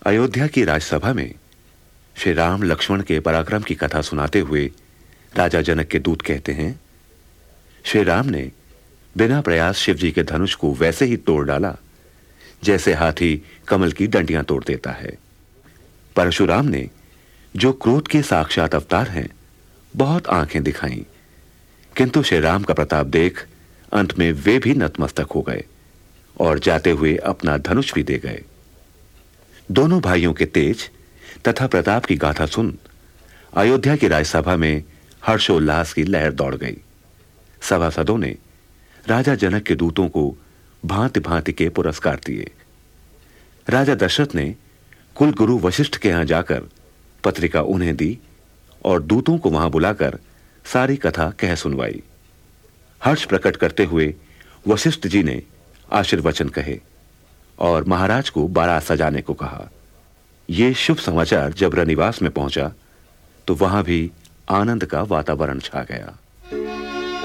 अयोध्या की राजसभा में श्री राम लक्ष्मण के पराक्रम की कथा सुनाते हुए राजा जनक के दूत कहते हैं, श्री राम ने बिना प्रयास शिव जी के धनुष को वैसे ही तोड़ डाला जैसे हाथी कमल की डंडियां तोड़ देता है। परशुराम ने, जो क्रोध के साक्षात अवतार हैं, बहुत आंखें दिखाईं, किंतु श्री राम का प्रताप देख अंत में वे भी नतमस्तक हो गए और जाते हुए अपना धनुष भी दे गए। दोनों भाइयों के तेज तथा प्रताप की गाथा सुन अयोध्या की राजसभा में हर्षोल्लास की लहर दौड़ गई। सभासदों ने राजा जनक के दूतों को भांति भांति के पुरस्कार दिए। राजा दशरथ ने कुल गुरु वशिष्ठ के यहां जाकर पत्रिका उन्हें दी और दूतों को वहां बुलाकर सारी कथा कह सुनवाई। हर्ष प्रकट करते हुए वशिष्ठ जी ने आशीर्वचन कहे और महाराज को बारात सजाने को कहा। यह शुभ समाचार जब रनिवास में पहुंचा तो वहां भी आनंद का वातावरण छा गया।